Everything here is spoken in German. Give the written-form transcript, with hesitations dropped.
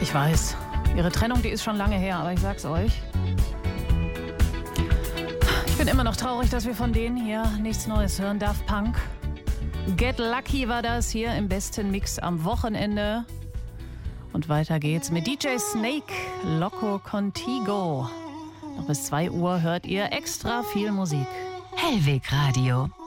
Ich weiß, ihre Trennung, die ist schon lange her, aber ich sag's euch. Ich bin immer noch traurig, dass wir von denen hier nichts Neues hören. Daft Punk. Get Lucky war das hier im besten Mix am Wochenende. Und weiter geht's mit DJ Snake, Loco Contigo. Noch bis 2 Uhr hört ihr extra viel Musik. Hellweg Radio.